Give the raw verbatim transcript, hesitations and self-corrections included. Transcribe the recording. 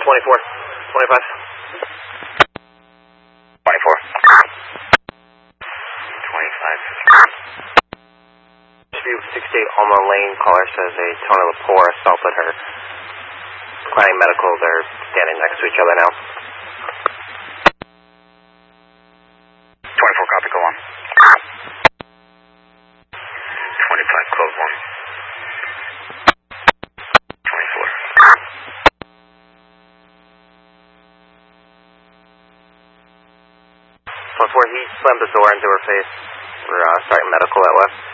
twenty-four, twenty-five. twenty-four. twenty-five. sixty-eight Alma Lane, caller says a Tony Lepore assaulted her. Requiring medical, they're standing next to each other now. twenty-four, copy, go on. twenty-five, close one. twenty-four. Before he slammed the door into her face, we're uh, starting medical at West.